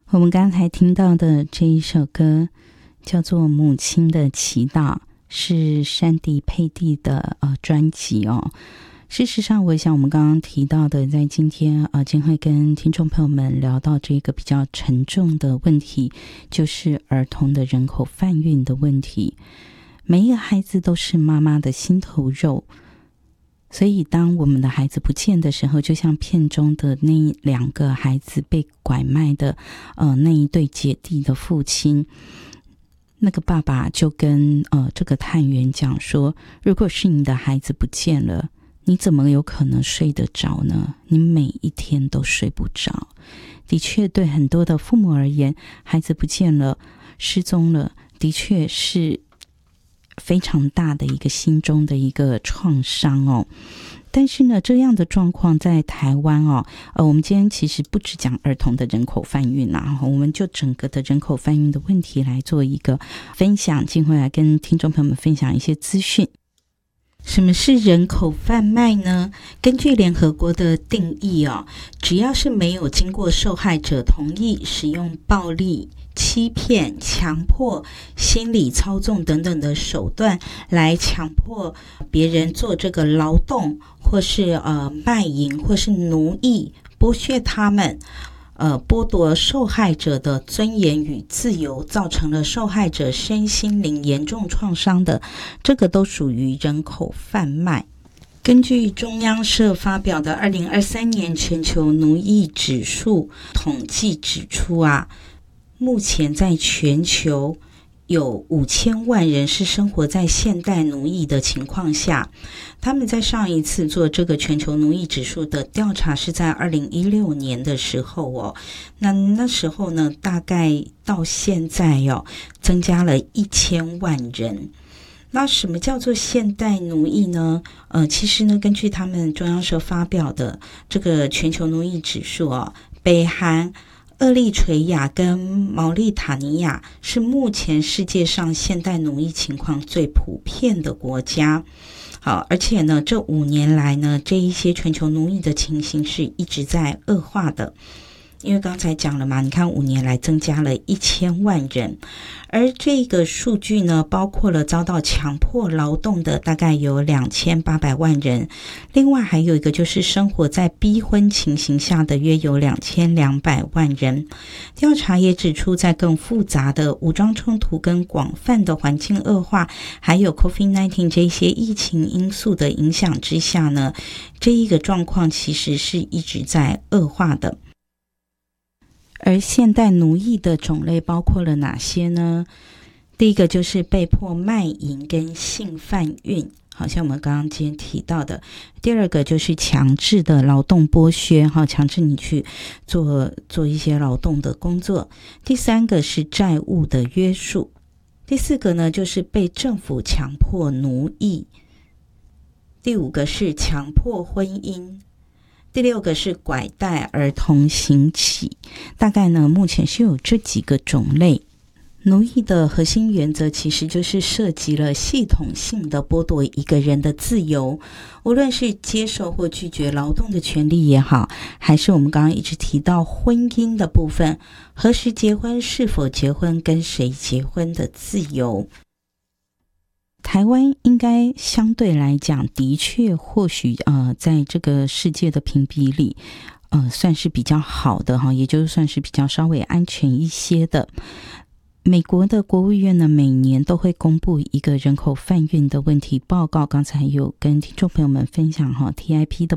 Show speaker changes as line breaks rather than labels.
我们刚才听到的这一首歌叫做《母亲的祈祷》，是山迪佩蒂的专辑哦。事实上，我想我们刚刚提到的，在今天将会跟听众朋友们聊到这个比较沉重的问题，就是儿童的人口贩运的问题。每一个孩子都是妈妈的心头肉，所以当我们的孩子不见的时候，就像片中的那2个孩子被拐卖的那一对姐弟的父亲，那个爸爸就跟这个探员讲说，如果是你的孩子不见了，你怎么有可能睡得着呢？你每一天都睡不着。的确，对很多的父母而言，孩子不见了，失踪了，的确是非常大的一个心中的一个创伤哦。但是呢，这样的状况在台湾我们今天其实不只讲儿童的人口贩运我们就整个的人口贩运的问题来做一个分享，进会来跟听众朋友们分享一些资讯。什么是人口贩卖呢？根据联合国的定义只要是没有经过受害者同意，使用暴力、欺骗、强迫、心理操纵等等的手段来强迫别人做这个劳动，或是卖淫，或是奴役，剥削他们，剥夺受害者的尊严与自由，造成了受害者身心灵严重创伤的，这个都属于人口贩卖。根据中央社发表的2023年全球奴役指数统计指出目前在全球有5000万人是生活在现代奴役的情况下。他们在上一次做这个全球奴役指数的调查是在2016年的时候那时候呢，大概到现在增加了1000万人。那什么叫做现代奴役呢？其实呢，根据他们中央社发表的这个全球奴役指数北韩、厄立垂亚跟毛利塔尼亚是目前世界上现代奴役情况最普遍的国家。好，而且呢，这5年来呢，这一些全球奴役的情形是一直在恶化的。因为刚才讲了嘛，你看5年来增加了1000万人，而这个数据呢，包括了遭到强迫劳动的大概有2800万人，另外还有一个就是生活在逼婚情形下的约有2200万人。调查也指出，在更复杂的武装冲突跟广泛的环境恶化，还有 COVID-19 这些疫情因素的影响之下呢，这一个状况其实是一直在恶化的。而现代奴役的种类包括了哪些呢？第一个就是被迫卖淫跟性贩运，好像我们刚刚今天提到的。第二个就是强制的劳动剥削，强制你去做一些劳动的工作。第三个是债务的约束。第四个呢，就是被政府强迫奴役。第5个是强迫婚姻。第6个是拐带儿童行乞。大概呢，目前是有这几个种类。奴役的核心原则其实就是涉及了系统性的剥夺一个人的自由，无论是接受或拒绝劳动的权利也好，还是我们刚刚一直提到婚姻的部分，何时结婚、是否结婚、跟谁结婚的自由。台湾应该相对来讲的确或许在这个世界的评比里算是比较好的也就是算是比较稍微安全一些的。美国的国务院呢，每年都会公布一个人口贩运的问题报告，刚才有跟听众朋友们分享TIP 的